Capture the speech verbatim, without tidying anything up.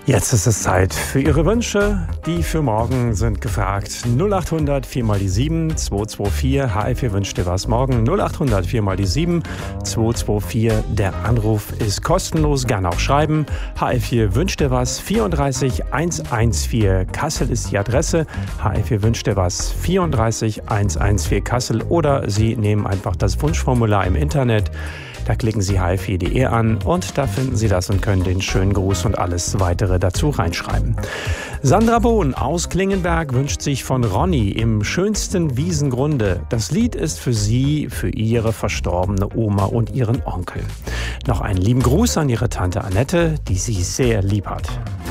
Jetzt ist es Zeit für Ihre Wünsche. Die für morgen sind gefragt. null achthundert vier mal die sieben zwei zwei vier. H F, ihr wünscht dir was morgen. null achthundert vier mal die sieben zwei zwei vier. Der Anruf ist kostenlos. Gerne auch schreiben. H F vier wünscht dir was. vierunddreißig hundertvierzehn. Kassel ist die Adresse. H F vier wünscht dir was. vierunddreißig hundertvierzehn Kassel. Oder Sie nehmen einfach das Wunschformular im Internet. Da klicken Sie H F vier punkt de an und da finden Sie das und können den schönen Gruß und alles weitere dazu reinschreiben. Sandra Bohn aus Klingenberg wünscht sich von Ronny im schönsten Wiesengrunde. Das Lied ist für sie, für ihre verstorbene Oma und ihren Onkel. Noch einen lieben Gruß an ihre Tante Annette, die sie sehr lieb hat.